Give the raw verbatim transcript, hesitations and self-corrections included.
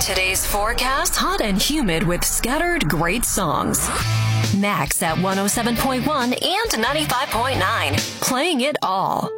Today's forecast, hot and humid with scattered great songs. Max at one oh seven point one and ninety-five point nine. Playing it all.